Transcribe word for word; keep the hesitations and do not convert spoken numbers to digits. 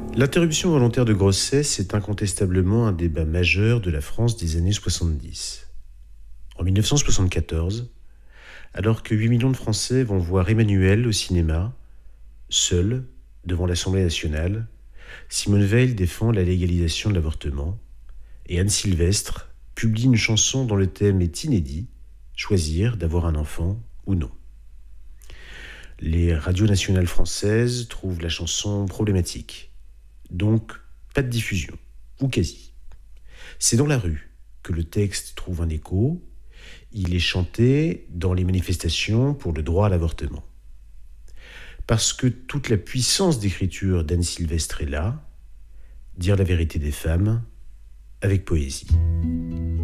L'interruption volontaire de grossesse est incontestablement un débat majeur de la France des années soixante-dix. En mille neuf cent soixante-quatorze, alors que huit millions de Français vont voir Emmanuelle au cinéma, seule, devant l'Assemblée nationale, Simone Veil défend la légalisation de l'avortement et Anne Sylvestre publie une chanson dont le thème est inédit, choisir d'avoir un enfant ou non. Les radios nationales françaises trouvent la chanson problématique, donc pas de diffusion, ou quasi. C'est dans la rue que le texte trouve un écho. Il est chanté dans les manifestations pour le droit à l'avortement. Parce que toute la puissance d'écriture d'Anne Sylvestre est là, dire la vérité des femmes avec poésie.